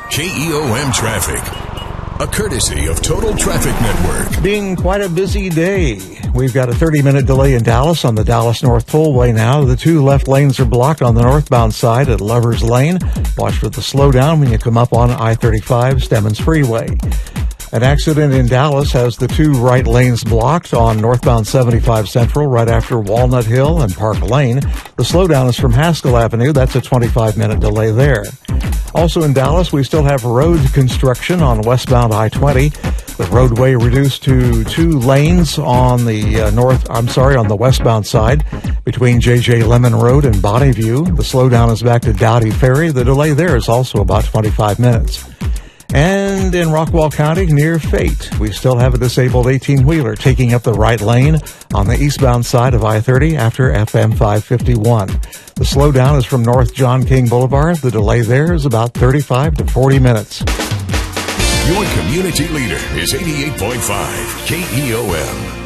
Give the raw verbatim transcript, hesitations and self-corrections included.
K E O M traffic. A courtesy of Total Traffic Network. Being quite a busy day. We've got a thirty-minute delay in Dallas on the Dallas North Tollway now. The two left lanes are blocked on the northbound side at Lovers Lane. Watch for the slowdown when you come up on I thirty-five Stemmons Freeway. An accident in Dallas has the two right lanes blocked on northbound seventy-five Central right after Walnut Hill and Park Lane. The slowdown is from Haskell Avenue. That's a twenty-five minute delay there. Also in Dallas, we still have road construction on westbound I twenty. The roadway reduced to two lanes on the uh, north, I'm sorry, on the westbound side between J J Lemon Road and Bonneview. The slowdown is back to Dowdy Ferry. The delay there is also about twenty-five minutes. And in Rockwall County, near Fate, we still have a disabled eighteen-wheeler taking up the right lane on the eastbound side of I thirty after F M five fifty-one. The slowdown is from North John King Boulevard. The delay there is about thirty-five to forty minutes. Your community leader is eighty-eight point five K E O M.